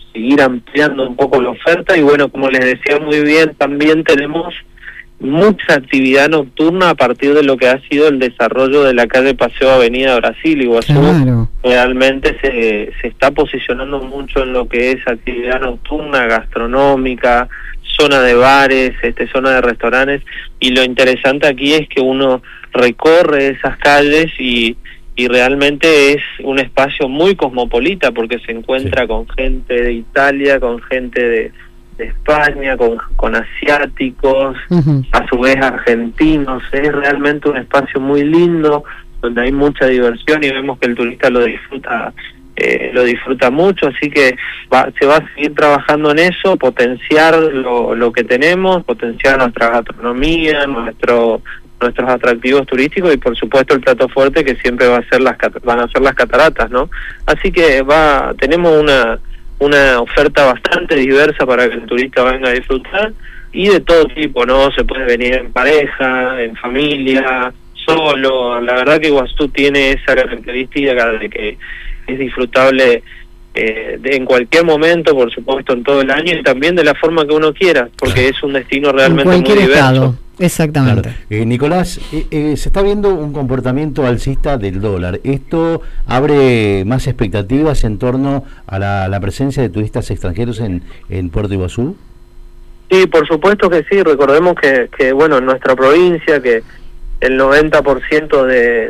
seguir ampliando un poco la oferta y bueno, como les decía muy bien, también tenemos mucha actividad nocturna a partir de lo que ha sido el desarrollo de la calle Paseo Avenida Brasil. Iguazú realmente se está posicionando mucho en lo que es actividad nocturna, gastronómica, zona de bares, zona de restaurantes, y lo interesante aquí es que uno recorre esas calles y realmente es un espacio muy cosmopolita porque se encuentra con gente de Italia, con gente de España, con asiáticos, a su vez argentinos. Es realmente un espacio muy lindo donde hay mucha diversión y vemos que el turista lo disfruta mucho, así que se va a seguir trabajando en eso, potenciar lo que tenemos, potenciar nuestra gastronomía, nuestros atractivos turísticos y por supuesto el plato fuerte que siempre van a ser las cataratas, ¿no? Así que tenemos una oferta bastante diversa para que el turista venga a disfrutar y de todo tipo, ¿no? Se puede venir en pareja, en familia, solo. La verdad que Iguazú tiene esa característica de que es disfrutable en cualquier momento, por supuesto en todo el año y también de la forma que uno quiera, porque es un destino realmente muy diverso. Estado. Exactamente. Claro. Nicolás, se está viendo un comportamiento alcista del dólar. ¿Esto abre más expectativas en torno a la presencia de turistas extranjeros en Puerto Iguazú? Sí, por supuesto que sí. Recordemos que bueno, en nuestra provincia, que el 90%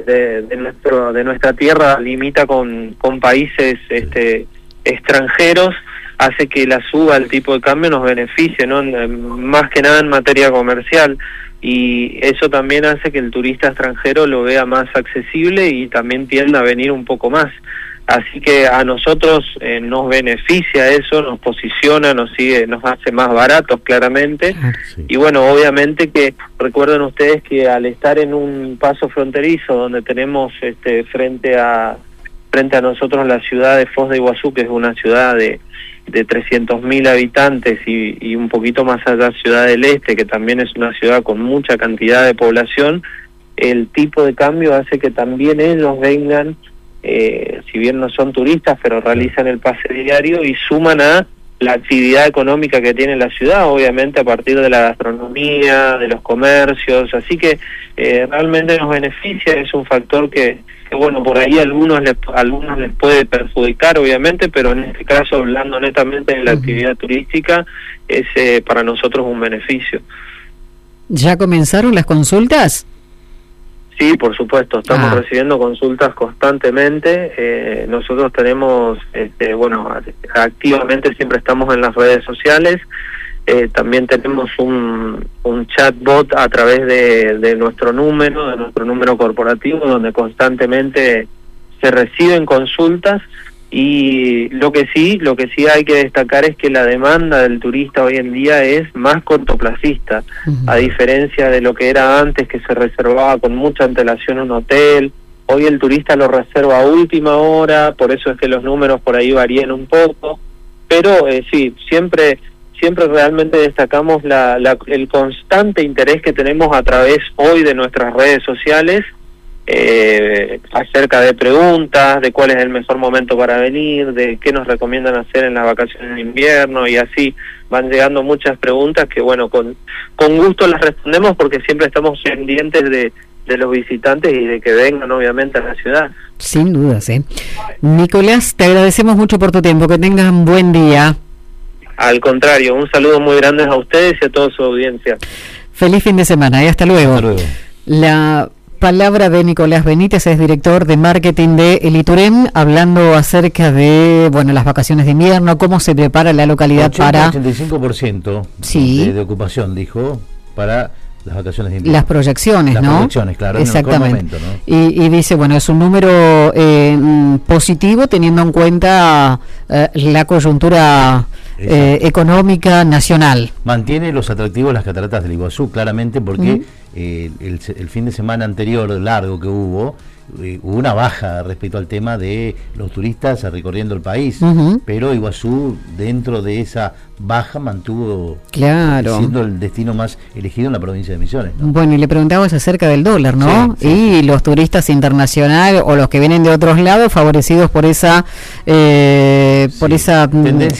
de nuestra tierra limita con países extranjeros, hace que la suba del tipo de cambio nos beneficie, ¿no? Más que nada en materia comercial, y eso también hace que el turista extranjero lo vea más accesible y también tienda a venir un poco más. Así que a nosotros nos beneficia eso, nos posiciona, nos hace más baratos claramente. Sí. Y bueno, obviamente que recuerden ustedes que al estar en un paso fronterizo donde tenemos frente a nosotros la ciudad de Foz de Iguazú, que es una ciudad de 300.000 habitantes y un poquito más allá Ciudad del Este, que también es una ciudad con mucha cantidad de población, el tipo de cambio hace que también ellos vengan, si bien no son turistas, pero realizan el pase diario y suman a la actividad económica que tiene la ciudad, obviamente a partir de la gastronomía, de los comercios, así que realmente nos beneficia, es un factor que bueno, por ahí a algunos les puede perjudicar, obviamente, pero en este caso, hablando netamente de la actividad turística, es para nosotros un beneficio. ¿Ya comenzaron las consultas? Sí, por supuesto, estamos recibiendo consultas constantemente. Nosotros tenemos, bueno, activamente siempre estamos en las redes sociales. También tenemos un chatbot a través de nuestro número corporativo, donde constantemente se reciben consultas, y lo que sí hay que destacar es que la demanda del turista hoy en día es más cortoplacista, a diferencia de lo que era antes, que se reservaba con mucha antelación un hotel. Hoy el turista lo reserva a última hora, por eso es que los números por ahí varían un poco, pero sí, siempre realmente destacamos el constante interés que tenemos a través hoy de nuestras redes sociales acerca de preguntas, de cuál es el mejor momento para venir, de qué nos recomiendan hacer en las vacaciones de invierno, y así van llegando muchas preguntas que bueno, con gusto las respondemos porque siempre estamos pendientes de los visitantes y de que vengan obviamente a la ciudad. Sin dudas, Nicolás, te agradecemos mucho por tu tiempo, que tengas un buen día. Al contrario, un saludo muy grande a ustedes y a toda su audiencia. Feliz fin de semana y hasta luego. Hasta luego. La palabra de Nicolás Benítez, es director de marketing de El Iturén, hablando acerca de las vacaciones de invierno, cómo se prepara la localidad para 85% sí. de ocupación, dijo, para las vacaciones de invierno. Las proyecciones, las ¿no? Las proyecciones, claro, exactamente. En el momento, ¿no? Y dice, es un número positivo teniendo en cuenta la coyuntura económica nacional. Mantiene los atractivos las cataratas del Iguazú, claramente, porque el fin de semana anterior largo que hubo una baja respecto al tema de los turistas recorriendo el país, pero Iguazú dentro de esa baja mantuvo siendo el destino más elegido en la provincia de Misiones, ¿no? Bueno, y le preguntabas acerca del dólar, ¿no? Sí. Los turistas internacionales o los que vienen de otros lados favorecidos por esa tendencia